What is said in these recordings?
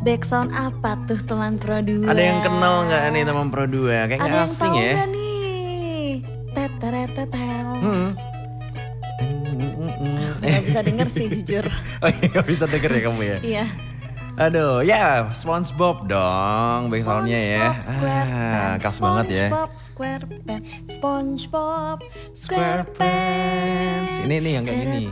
Backsound apa tuh teman Pro 2? Ada yang kenal nggak nih teman Pro 2? Kayaknya ada asing ya. Ada yang tahu nggak nih? Teteretetel. Gak bisa denger sih jujur. Oh iya, gak bisa denger ya kamu ya? Iya. Aduh, ya SpongeBob dong backsoundnya ya. Khas banget ya. SpongeBob SquarePants, SpongeBob SquarePants. Ini nih yang kayak gini.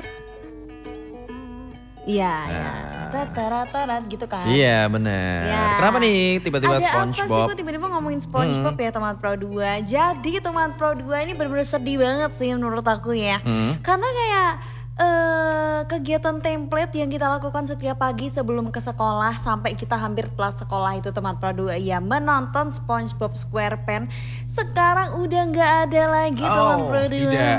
Iya, tatarat gitu kan. Iya benar. Ya. Kenapa nih tiba-tiba Ada SpongeBob? apa sih kok tiba-tiba ngomongin SpongeBob ya teman Pro 2? Jadi teman Pro 2 ini benar-benar sedih banget sih menurut aku ya. Karena kayak kegiatan template yang kita lakukan setiap pagi sebelum ke sekolah sampai kita hampir telat sekolah itu teman Pro 2 ya menonton SpongeBob SquarePants sekarang udah nggak ada lagi teman Pro 2. Tidak.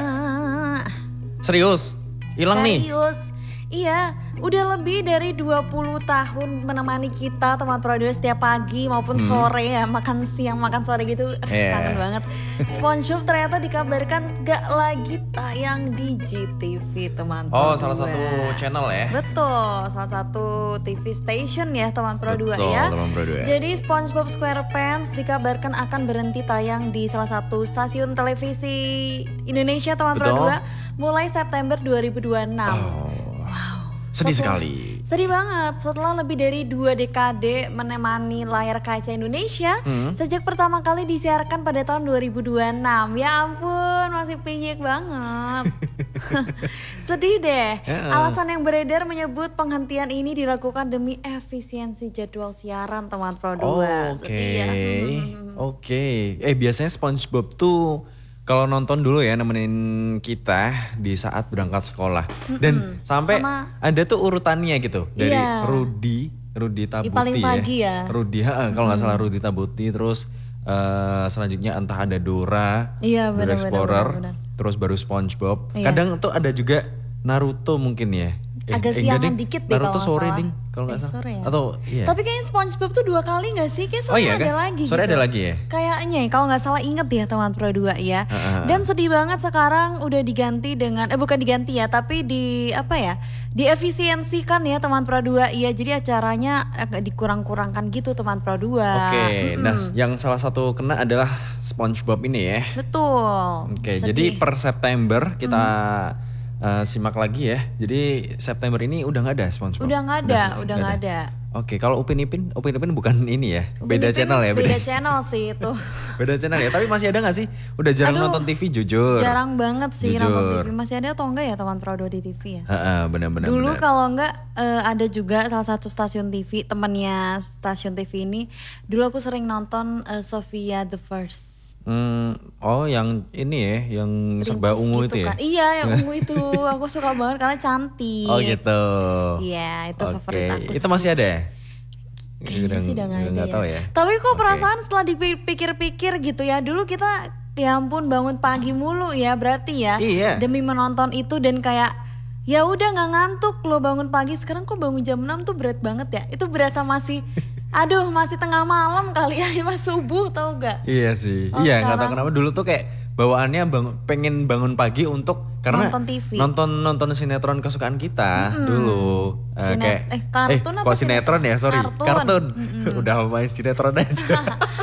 Serius? Hilang nih? Serius. Iya, udah lebih dari 20 tahun menemani kita teman Pro 2 setiap pagi maupun sore ya, makan siang, makan sore gitu. Kangen banget. SpongeBob ternyata dikabarkan gak lagi tayang di GTV teman Pro 2. Oh, salah satu channel ya? Betul, salah satu TV station ya teman Pro 2 Betul, ya. teman Pro 2. Jadi SpongeBob SquarePants dikabarkan akan berhenti tayang di salah satu stasiun televisi Indonesia teman Pro 2 mulai September 2026. Sedih sekali. Sedih banget. Setelah lebih dari 2 dekade menemani layar kaca Indonesia, sejak pertama kali disiarkan pada tahun 2026. Ya ampun, masih piyik banget. Sedih deh. Alasan yang beredar menyebut penghentian ini dilakukan demi efisiensi jadwal siaran teman Pro 2. Sedih ya. Oke. Biasanya SpongeBob tuh kalau nonton dulu ya nemenin kita di saat berangkat sekolah. Dan sampai ada tuh urutannya gitu. Dari Rudy Tabuti paling pagi ya. Rudy, kalau nggak salah Rudy Tabuti. Terus selanjutnya entah ada Dora, Dora Explorer. Terus baru SpongeBob. Kadang tuh ada juga Naruto mungkin ya. Agak siangan dikit deh Naruto kalau sore salah. ding kalau nggak salah. Sore ya? Atau iya. Tapi kayaknya SpongeBob tuh 2 kali nggak sih? Kayak sore ada kan? lagi. Sore gitu. ada lagi ya? Kayaknya kalau nggak salah inget ya teman Pro 2 ya. Dan sedih banget sekarang udah diganti dengan bukan diganti ya, tapi diefisiensikan ya teman Pro 2 ya. Jadi acaranya agak dikurang-kurangkan gitu teman Pro 2. Oke. Nah, yang salah satu kena adalah SpongeBob ini ya. Betul. Oke, jadi per September kita simak lagi ya. Jadi September ini udah nggak ada SpongeBob. Udah nggak ada. Oke, kalau Upin Ipin bukan ini ya. Beda channel ya. Beda channel sih itu. Beda channel ya. Tapi masih ada nggak sih? Udah jarang nonton TV jujur. Jarang banget sih nonton TV. Masih ada atau enggak ya teman Pro 2 di TV ya? Benar-benar. Dulu kalau enggak ada juga salah satu stasiun TV temennya stasiun TV ini. Dulu aku sering nonton Sofia the First. Yang ini ya, yang serba ungu gitu itu kan. ya? Iya, yang ungu itu aku suka banget karena cantik. Oh gitu. Iya, itu favorit aku. Itu masih ada? Kayaknya sih udah gak ada tahu ya. Tapi kok perasaan setelah dipikir-pikir gitu ya, dulu kita ya ampun bangun pagi mulu ya berarti ya. Iya. Demi menonton itu dan kayak ya udah nggak ngantuk lo bangun pagi. Sekarang kok bangun jam 6 tuh berat banget ya. Itu berasa masih masih tengah malam kali ya, pas subuh tau gak? Iya sih. Iya, nggak tahu kenapa dulu tuh kayak bawaannya pengen bangun pagi untuk karena nonton TV. Nonton sinetron kesukaan kita dulu. Kartun apa kok sinetron ya? Sorry, kartun. Udah main sinetron aja.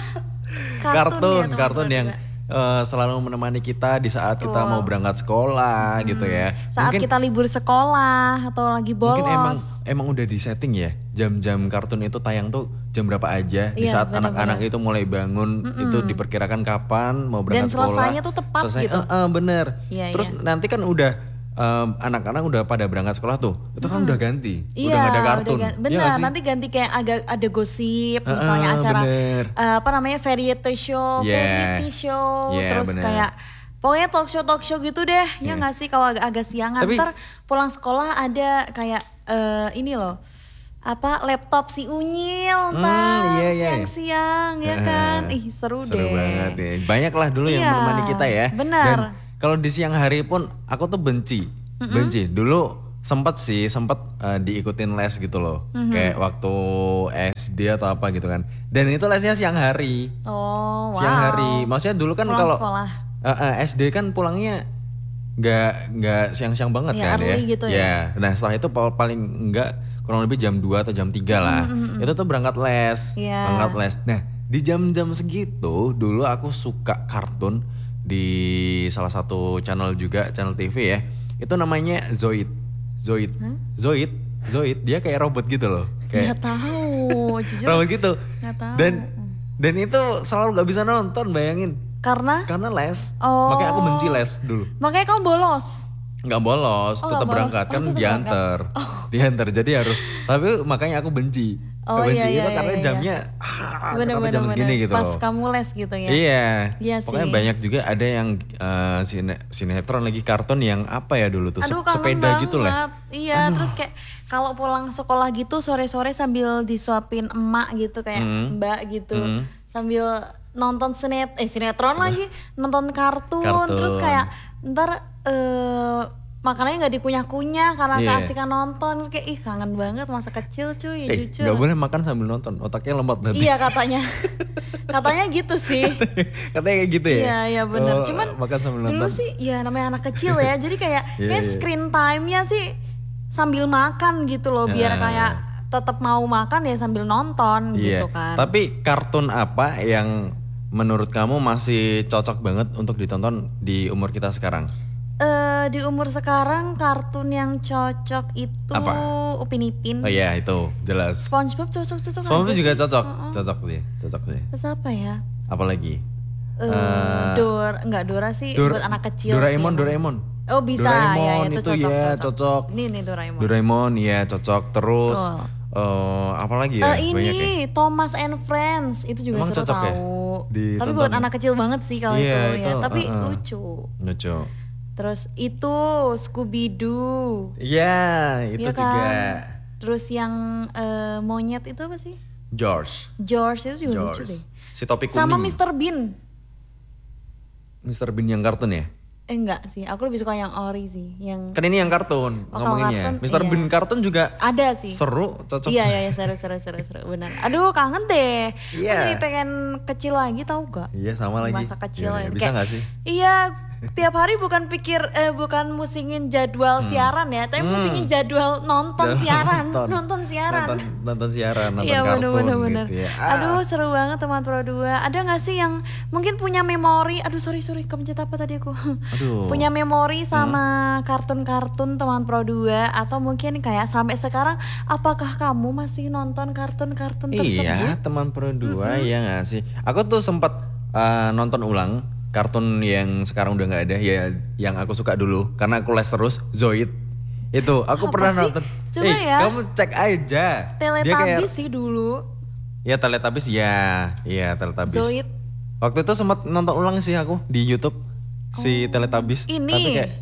kartun yang selalu menemani kita di saat kita mau berangkat sekolah gitu ya. Saat kita libur sekolah atau lagi bolos. Mungkin emang udah di setting ya jam-jam kartun itu tayang tuh jam berapa aja. Di saat anak-anak itu mulai bangun itu diperkirakan kapan mau berangkat sekolah. Dan selesainya tuh tepat gitu. Bener. Terus nanti kan udah anak-anak udah pada berangkat sekolah tuh, itu kan udah ganti, udah gak ada kartun. Bener, nanti ganti kayak ada gosip, misalnya acara variety show, terus bener. Kayak pokoknya talk show gitu deh, ya nggak sih kalau agak siangan. Ntar pulang sekolah ada kayak ini loh. Laptop si Unyil siang-siang ya kan. Seru deh. Seru banget ya. Banyak lah dulu yang menemani kita ya. Benar. Dan kalau di siang hari pun aku tuh benci. Dulu sempet diikutin les gitu loh. Kayak waktu SD atau apa gitu kan. Dan itu lesnya siang hari. Oh, wow. Siang hari. Maksudnya dulu kan kalau SD kan pulangnya nggak siang-siang banget ya, kan ya. Gitu ya. Nah setelah itu paling enggak kurang lebih jam 2 atau jam 3 lah. Itu tuh berangkat les. Berangkat les. Nah di jam-jam segitu dulu aku suka kartun di salah satu channel juga, channel TV ya. Itu namanya Zoid. Zoid dia kayak robot gitu loh. Kayak nggak tahu, jujur. Robot gitu. Nggak tahu. Dan itu selalu nggak bisa nonton, bayangin. Karena les. Makanya aku benci les dulu. Makanya kamu bolos. Nggak bolos, tetap berangkat kan diantar. Diantar jadi harus. Tapi makanya aku benci. Benci itu karena jamnya kenapa jam segini gitu. Pas kamu les gitu ya. Iya pokoknya sih. Banyak juga ada yang sinetron lagi, kartun yang apa ya dulu tuh, sepeda gitu lah. Iya, terus kayak kalau pulang sekolah gitu sore-sore sambil disuapin emak gitu kayak mbak gitu. Sambil nonton sinetron lagi, nonton kartun. Terus kayak ntar makanannya nggak dikunyah-kunyah karena keasikan nonton. Kayak kangen banget masa kecil cuy, jujur. Gak boleh makan sambil nonton, otaknya lemot nanti. Iya katanya. Katanya gitu sih. Katanya kayak gitu ya. Iya benar. Cuman makan sambil nonton. Dulu sih ya namanya anak kecil ya. Jadi kayak screen time-nya sih sambil makan gitu loh, biar kayak tetap mau makan ya sambil nonton gitu kan. Tapi kartun apa yang menurut kamu masih cocok banget untuk ditonton di umur kita sekarang? Di umur sekarang kartun yang cocok itu apa? Upin Ipin. Oh iya itu jelas. SpongeBob cocok. SpongeBob juga cocok. Cocok sih. Terus apa ya? Apalagi? Dora sih buat anak kecil. Doraemon. Oh bisa Doraemon ya, itu cocok. Ini Doraemon. Doraemon ya cocok. Terus apalagi ya? Ini banyak ya? Thomas and Friends itu juga seru tahu. Ya? Tapi buat anak kecil banget sih kalau itu ya. Tapi lucu. Terus itu Scooby Doo. Iya, itu ya juga. Kan? Terus yang monyet itu apa sih? George itu juga lucu deh. Si topi kuning. Sama Mr. Bean. Mr. Bean yang kartun ya? Enggak sih, aku lebih suka yang ori sih, yang kan ini yang kartun ngomonginnya. Mr. Bean kartun juga ada sih. Seru, cocok. Iya, seru benar. Aduh, kangen deh. Iya. Jadi pengen kecil lagi, tahu gak? Iya, sama lagi. Masa kecil ya. Bisa gak sih? Iya, tiap hari bukan musingin jadwal siaran ya, tapi musingin jadwal nonton siaran. Nonton siaran. Iya, bener. Gitu ya. Aduh, seru banget teman Pro 2. Ada gak sih yang mungkin punya memori? Aduh, sorry, kemencet apa tadi aku? Aduh. Punya memori sama kartun-kartun teman Pro 2 atau mungkin kayak sampai sekarang apakah kamu masih nonton kartun-kartun tersebut? Iya, teman Pro 2 ya gak sih? Aku tuh sempat nonton ulang kartun yang sekarang udah nggak ada ya, yang aku suka dulu karena aku les terus, Zoid. Itu aku pernah nonton. Coba ya. Kamu cek aja. Teletubbies sih dulu. Ya Teletubbies ya. Iya Teletubbies. Zoid. Waktu itu sempat nonton ulang sih aku di YouTube si Teletubbies. Ini. Tapi kayak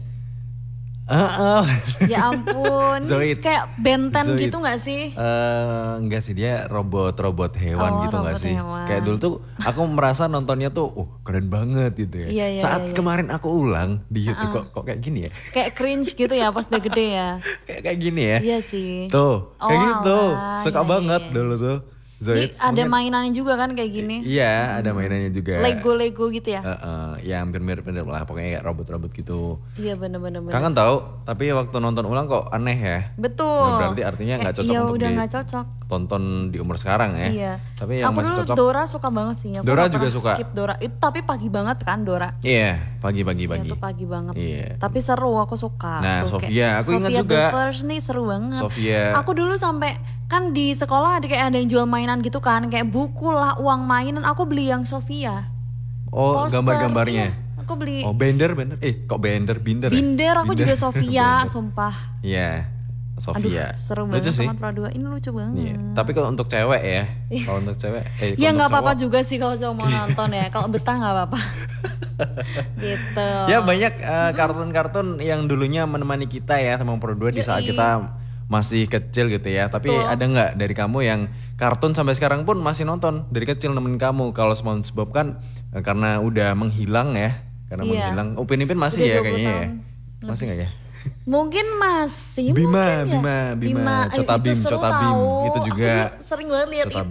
ya ampun, kayak Ben 10 gitu gak sih? Enggak sih, dia robot hewan gitu gak sih? Kayak dulu tuh aku merasa nontonnya tuh keren banget gitu ya. Saat kemarin aku ulang di YouTube kok kayak gini ya? Kayak cringe gitu ya pas udah gede ya? kayak gini ya? Iya sih. Tuh, kayak gitu. Suka banget dulu tuh. Zoid, ada mainannya juga kan kayak gini? Iya, ada mainannya juga. Lego gitu ya? Ya hampir mirip lah, pokoknya kayak robot-robot gitu. Iya bener. Kangen tahu, tapi waktu nonton ulang kok aneh ya. Betul. Berarti artinya nggak cocok untuk tonton di umur sekarang ya. Iya. Tapi yang aku masih cocok. Dora suka banget sih. Aku Dora juga suka. Skip Dora. Itu tapi pagi banget kan Dora. Iya, pagi. Iya, itu pagi banget. Iya. Tapi seru, aku suka. Nah, tuh, Sofia, aku ingat juga. Sofia the First nih seru banget. Sofia. Aku dulu sampai kan di sekolah ada yang jual mainan gitu kan, kayak buku lah, uang mainan. Aku beli yang Sofia. Oh, gambar-gambarnya. Iya, aku beli. Oh, Binder. Kok Binder ya? Binder, aku juga Sofia, sumpah. Iya. Sofia. Aduh, seru banget sama Pro 2. Ini lucu banget. Iya. Tapi kalau untuk cewek ya, kalau untuk cewek ya nggak apa-apa juga sih kalau cowok mau nonton ya. Kalau betah nggak apa-apa. Gitu. Ya banyak kartun-kartun yang dulunya menemani kita ya sama Pro 2 di saat kita masih kecil gitu ya. Tapi ada nggak dari kamu yang kartun sampai sekarang pun masih nonton dari kecil nemenin kamu? Kalau SpongeBob kan karena udah menghilang ya. Menghilang. Upin Ipin masih ya kayaknya ya. Masih nggak ya? Mungkin masih. Bima, Cotabim itu juga. Aduh, sering banget lihat itu.